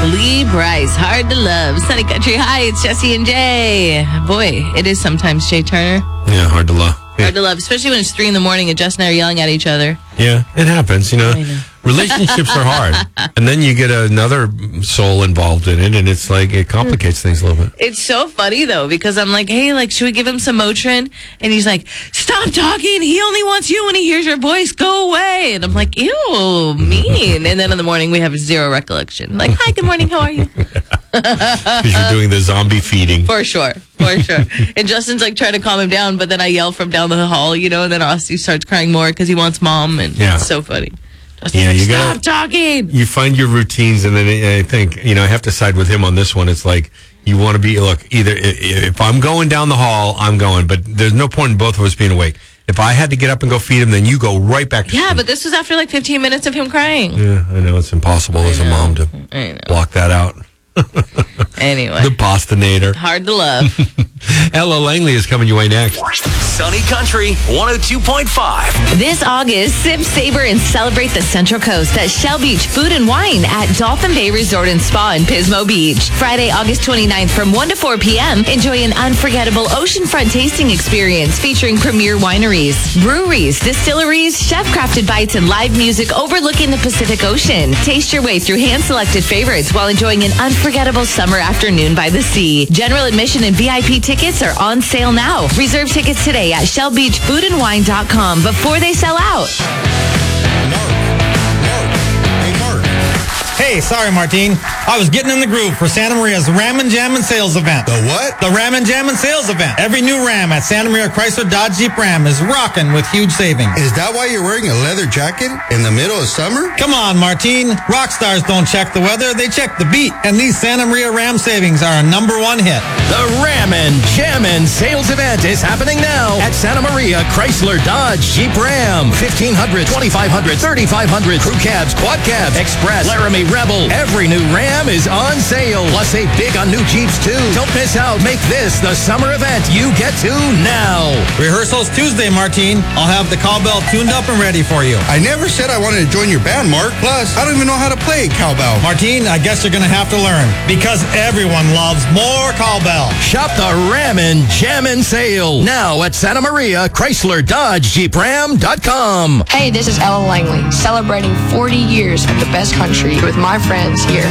Lee Bryce, Hard to Love. Sunny Country High, it's Jesse and Jay. Boy, it is sometimes Jay Turner. Yeah, hard to love. Yeah. Hard to love, especially when it's 3 a.m. and Jess and I are yelling at each other. Yeah, it happens, I know. Relationships are hard. And then you get another soul involved in it, and it's like, it complicates things a little bit. It's so funny, though, because I'm like, hey, should we give him some Motrin? And he's like, stop talking. He only wants you when he hears your voice. Go away. And I'm like, ew, mean. And then in the morning, we have zero recollection. Like, hi, good morning. How are you? Because you're doing the zombie feeding. For sure. And Justin's like trying to calm him down, but then I yell from down the hall, and then Austin starts crying more because he wants mom, and it's so funny. Justin's stop talking. You find your routines, and then I think, I have to side with him on this one. It's like, you want to be, either if I'm going down the hall, I'm going, but there's no point in both of us being awake. If I had to get up and go feed him, then you go right back to sleep. Yeah, but this was after 15 minutes of him crying. Yeah, I know. It's impossible as a mom to block that out. Anyway. The Bostinator. Hard to love. Ella Langley is coming your way next. Sunny Country 102.5. This August, sip, savor, and celebrate the Central Coast at Shell Beach Food and Wine at Dolphin Bay Resort and Spa in Pismo Beach. Friday, August 29th from 1 to 4 p.m. Enjoy an unforgettable oceanfront tasting experience featuring premier wineries, breweries, distilleries, chef-crafted bites, and live music overlooking the Pacific Ocean. Taste your way through hand-selected favorites while enjoying an unforgettable summer afternoon by the sea. General admission and VIP tickets are on sale now. Reserve tickets today at shellbeachfoodandwine.com before they sell out. Hey, sorry, Martine. I was getting in the groove for Santa Maria's Ram and Jammin' Sales Event. The what? The Ram and Jammin' Sales Event. Every new Ram at Santa Maria Chrysler Dodge Jeep Ram is rocking with huge savings. Is that why you're wearing a leather jacket in the middle of summer? Come on, Martine. Rock stars don't check the weather, they check the beat. And these Santa Maria Ram savings are a #1 hit. The Ram and Jammin' Sales Event is happening now at Santa Maria Chrysler Dodge Jeep Ram. 1500, 2500, 3500, crew cabs, quad cabs, express, Laramie Rebel. Every new Ram is on sale. Plus, save big on new Jeeps, too. Don't miss out. Make this the summer event you get to now. Rehearsals Tuesday, Martine. I'll have the cowbell tuned up and ready for you. I never said I wanted to join your band, Mark. Plus, I don't even know how to play cowbell. Martine, I guess you're going to have to learn. Because everyone loves more cowbell. Shop the Ram and Jammin' Sale now at Santa Maria Chrysler Dodge Jeep Ram.com. Hey, this is Ella Langley, celebrating 40 years of the best country with my friends here